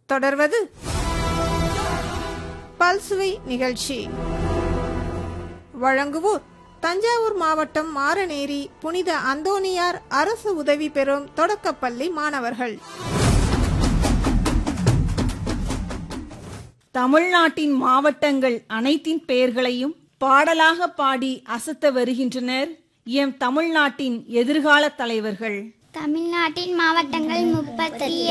தொடர்வது பல்சுவை நிகழ்ச்சி. வழங்குவோர் தஞ்சாவூர் மாவட்டம் மாரநேரி புனித அந்தோனியார் அரசு உதவி பெறும் தொடக்கப்பள்ளி மாணவர்கள். தமிழ்நாட்டின் மாவட்டங்கள் அனைத்தின் பெயர்களையும் பாடலாக பாடி அசத்த வருகின்றனர் எம் தமிழ்நாட்டின் எதிர்கால தலைவர்கள். தமிழ்நாட்டின் மாவட்டங்கள் 37